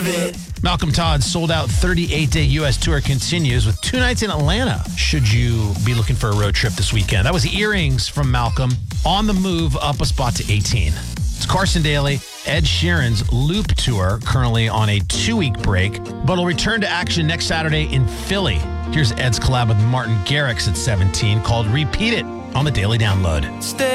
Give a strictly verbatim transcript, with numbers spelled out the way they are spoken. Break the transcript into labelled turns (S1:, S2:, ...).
S1: it.
S2: Malcolm Todd's sold-out thirty-eight day U S tour continues with two nights in Atlanta, should you be looking for a road trip this weekend. That was Earrings from Malcolm. On the move, up a spot to eighteen. It's Carson Daly, Ed Sheeran's Loop Tour, currently on a two-week break, but will return to action next Saturday in Philly. Here's Ed's collab with Martin Garrix at seventeen, called Repeat It, on the Daily Download.
S1: Stay